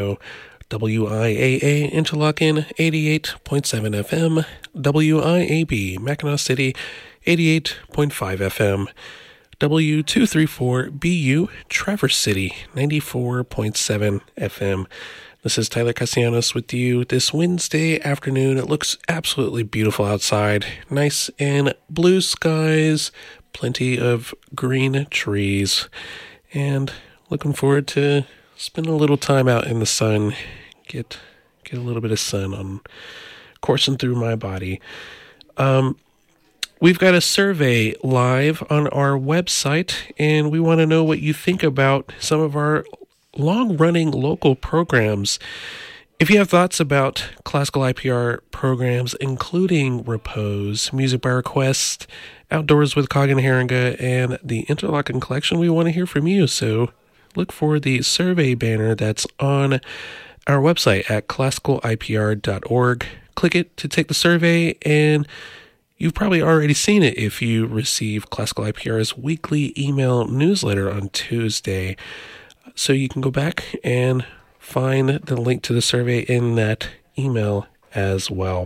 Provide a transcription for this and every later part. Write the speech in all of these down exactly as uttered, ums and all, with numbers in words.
W I A A Interlochen eighty-eight point seven F M, W I A B Mackinac City eighty-eight point five F M, W two thirty-four B U Traverse City ninety-four point seven F M. This is Tyler Castellanos with you this Wednesday afternoon. It looks absolutely beautiful outside. Nice and blue skies, plenty of green trees, and looking forward to spending a little time out in the sun. Get get a little bit of sun on coursing through my body. Um, we've got a survey live on our website, and we want to know what you think about some of our long-running local programs. If you have thoughts about classical I P R programs, including Repose, Music by Request, Outdoors with Cog and Haringa, and the Interlochen Collection, we want to hear from you. So look for the survey banner that's on our website at classical I P R dot org. Click it to take the survey, and you've probably already seen it if you receive Classical I P R's weekly email newsletter on Tuesday. So you can go back and find the link to the survey in that email as well.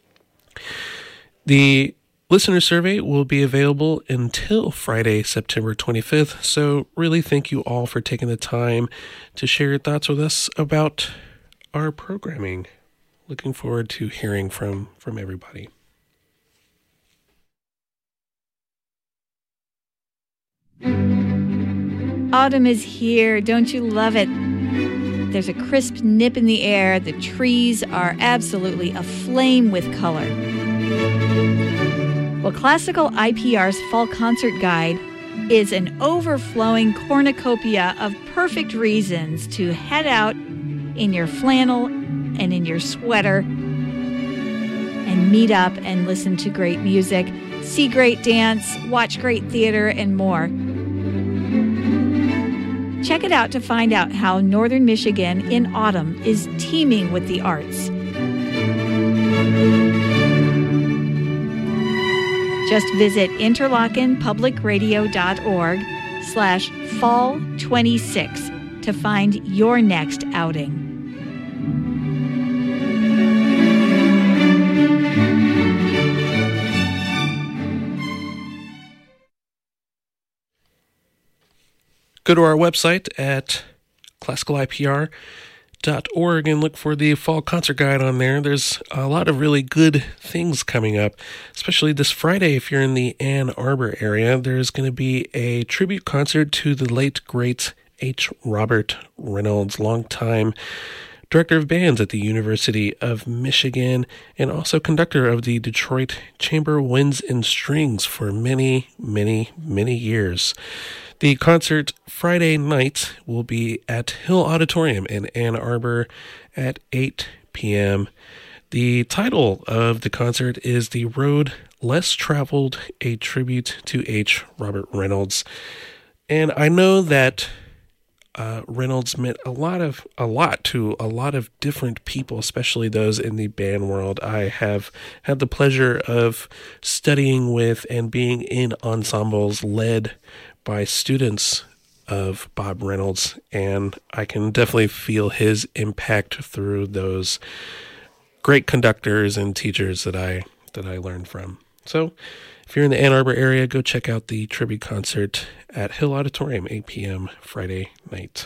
The listener survey will be available until Friday, September twenty-fifth. So really thank you all for taking the time to share your thoughts with us about our programming. Looking forward to hearing from, from everybody. Autumn is here. Don't you love it? There's a crisp nip in the air. The trees are absolutely aflame with color. Well, Classical I P R's Fall Concert Guide is an overflowing cornucopia of perfect reasons to head out in your flannel and in your sweater and meet up and listen to great music, see great dance, watch great theater, and more. Check it out to find out how Northern Michigan in autumn is teeming with the arts. Just visit interlochen public radio dot org slash fall twenty-six to find your next outing. Go to our website at classical I P R dot org and look for the Fall Concert Guide on there. There's a lot of really good things coming up, especially this Friday if you're in the Ann Arbor area. There's going to be a tribute concert to the late, great H. Robert Reynolds, longtime director of bands at the University of Michigan and also conductor of the Detroit Chamber Winds and Strings for many, many, many years. The concert Friday night will be at Hill Auditorium in Ann Arbor at eight p.m. The title of the concert is The Road Less Traveled, a tribute to H. Robert Reynolds. And I know that uh, Reynolds meant a lot of a lot to a lot of different people, especially those in the band world. I have had the pleasure of studying with and being in ensembles led by students of Bob Reynolds, and I can definitely feel his impact through those great conductors and teachers that I that I learned from. So if you're in the Ann Arbor area, go check out the tribute concert at Hill Auditorium, eight p.m. Friday night.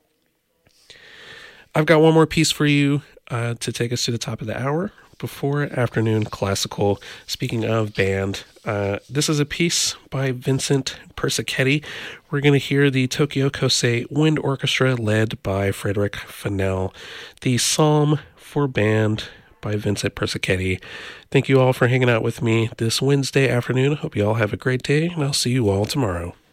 I've got one more piece for you uh, to take us to the top of the hour before afternoon classical. Speaking of band, uh, this is a piece by Vincent Persichetti. We're going to hear the Tokyo Kosei Wind Orchestra led by Frederick Fennell, the Psalm for Band by Vincent Persichetti. Thank you all for hanging out with me this Wednesday afternoon. Hope you all have a great day, and I'll see you all tomorrow.